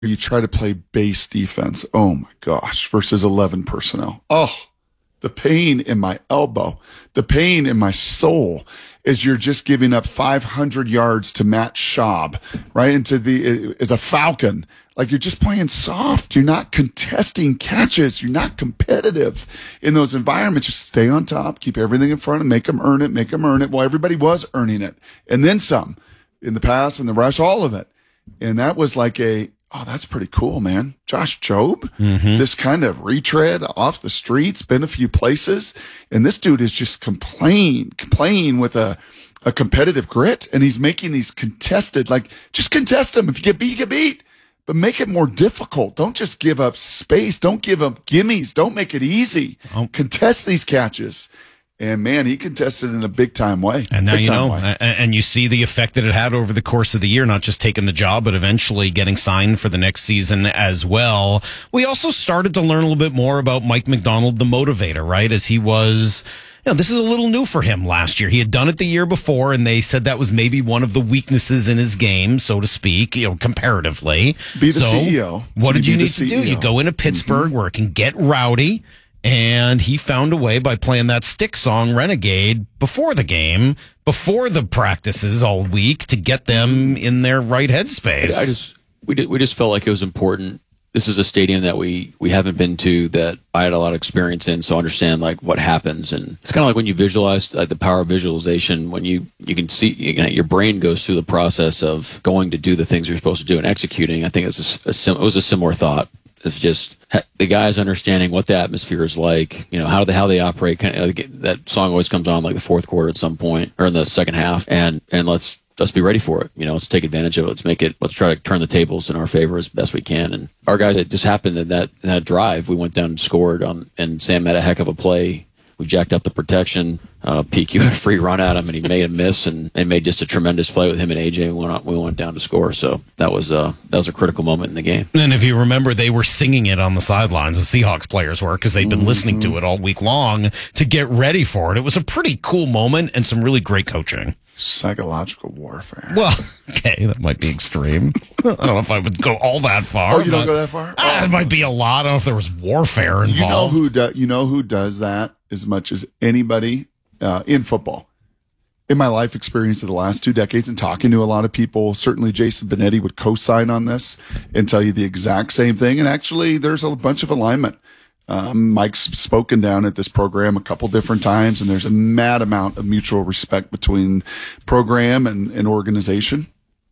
you try to play base defense. Oh my gosh, versus 11 personnel. Oh, the pain in my elbow, the pain in my soul is you're just giving up 500 yards to Matt Schaub, right? As a Falcon. Like you're just playing soft. You're not contesting catches. You're not competitive in those environments. Just stay on top, keep everything in front and make them earn it. Well, everybody was earning it. And then some in the pass and the rush, all of it. And that was like oh, that's pretty cool, man. Josh Jobe, this kind of retread off the streets, been a few places. And this dude is just playing with a competitive grit. And he's making these contested, just contest them. If you get beat, you get beat. But make it more difficult. Don't just give up space. Don't give up gimmies. Don't make it easy. Contest these catches. And, man, he contested in a big-time way. And now you know, and you see the effect that it had over the course of the year, not just taking the job, but eventually getting signed for the next season as well. We also started to learn a little bit more about Mike Macdonald, the motivator, right? As he was, this is a little new for him last year. He had done it the year before, and they said that was maybe one of the weaknesses in his game, so to speak, comparatively. Be the CEO. What did you need to do? You go into Pittsburgh where it can get rowdy. And he found a way by playing that Stick song, Renegade, before the game, before the practices all week to get them in their right headspace. We just felt like it was important. This is a stadium that we haven't been to, that I had a lot of experience in, so I understand what happens. And it's kind of like when you visualize, the power of visualization, when you can see, your brain goes through the process of going to do the things you're supposed to do and executing. I think it was a similar thought. It's just the guys understanding what the atmosphere is like, how they operate. That song always comes on like the fourth quarter at some point, or in the second half, and let's be ready for it. Let's take advantage of it. Let's try to turn the tables in our favor as best we can. And our guys, it just happened in that drive, we went down and scored and Sam had a heck of a play. We jacked up the protection. PQ had a free run at him, and he made a miss, and made just a tremendous play with him and AJ. We went down to score, so that was a critical moment in the game. And if you remember, they were singing it on the sidelines. The Seahawks players were, because they'd been listening to it all week long to get ready for it. It was a pretty cool moment and some really great coaching. Psychological warfare. Well, okay, that might be extreme. I don't know if I would go all that far. Oh, you don't go that far? It might be a lot. I don't know if there was warfare involved. You know who does that as much as anybody in football? In my life experience of the last 2 decades and talking to a lot of people, certainly Jason Benetti would co-sign on this and tell you the exact same thing. And actually, there's a bunch of alignment. Mike's spoken down at this program a couple different times, and there's a mad amount of mutual respect between program and organization.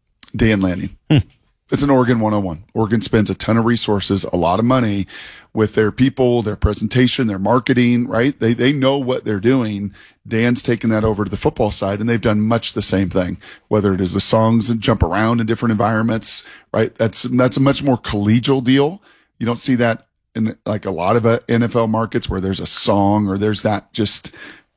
Dan Lanning. It's an Oregon 101. Oregon spends a ton of resources, a lot of money with their people, their presentation, their marketing, right? They know what they're doing. Dan's taken that over to the football side, and they've done much the same thing, whether it is the songs that jump around in different environments, right? That's a much more collegial deal. You don't see that in like a lot of NFL markets where there's a song or there's that just,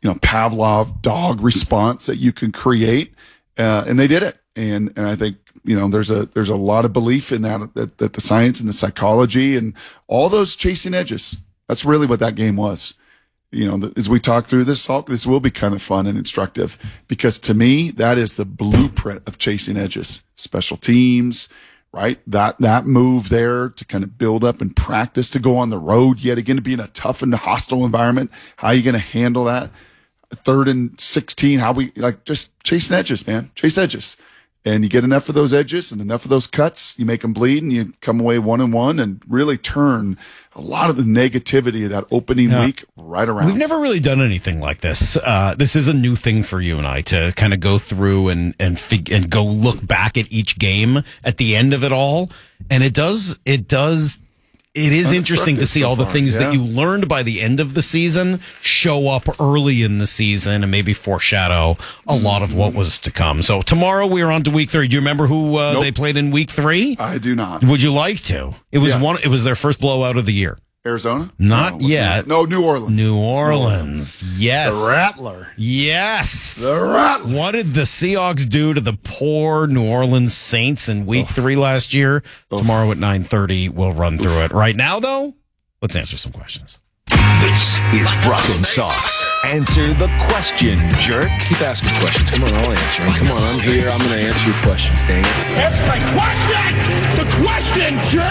Pavlov dog response that you can create. And they did it. And I think, there's a lot of belief in that the science and the psychology and all those chasing edges. That's really what that game was. As we talk through this will be kind of fun and instructive, because to me, that is the blueprint of chasing edges. Special teams, right? That move there to kind of build up and practice to go on the road yet again, to be in a tough and hostile environment. How are you going to handle that? 3rd and 16, just chasing edges, man. Chase edges. And you get enough of those edges and enough of those cuts, you make them bleed, and you come away 1-1 and really turn a lot of the negativity of that opening week right around. We've never really done anything like this. This is a new thing for you and I, to kind of go through and go look back at each game at the end of it all. And it is interesting to see all the things that you learned by the end of the season show up early in the season and maybe foreshadow a lot of what was to come. So tomorrow we are on to week 3. Do you remember who they played in week 3? I do not. Would you like to? It was their first blowout of the year. Arizona? Not yet. No, New Orleans. New Orleans. Yes. The Rattler. Yes. The Rattler. What did the Seahawks do to the poor New Orleans Saints in week 3 last year? Tomorrow at 9:30, we'll run through it. Right now, though, let's answer some questions. This is Brock and Sox. Answer the question, jerk. Keep asking questions. Come on, I'll answer them. Come on, I'm here. I'm going to answer your questions, dang it. Answer my question! The question, jerk!